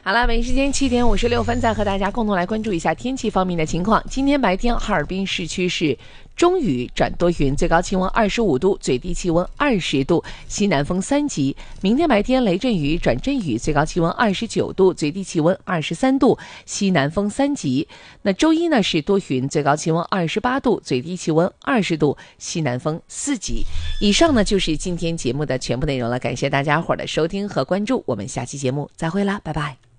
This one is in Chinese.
好了，北京时间7点56分，再和大家共同来关注一下天气方面的情况。今天白天哈尔滨市区是中雨转多云，最高气温25度，最低气温20度，西南风3级。明天白天雷阵雨转阵雨，最高气温29度，最低气温23度，西南风3级。那周一呢是多云，最高气温28度，最低气温20度，西南风4级。以上呢就是今天节目的全部内容了，感谢大家伙儿的收听和关注，我们下期节目再会啦，拜拜。